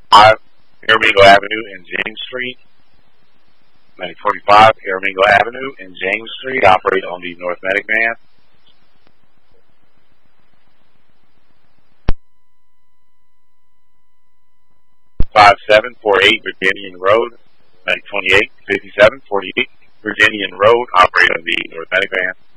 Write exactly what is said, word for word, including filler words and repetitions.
five, Aramingo Avenue and James Street. Medic forty-five, Aramingo Avenue and James Street, operate on the North Medic van. five seven four eight, Virginian Road. Medic twenty-eight, fifty-seven forty-eight, Virginian Road, operate on the North Medic van.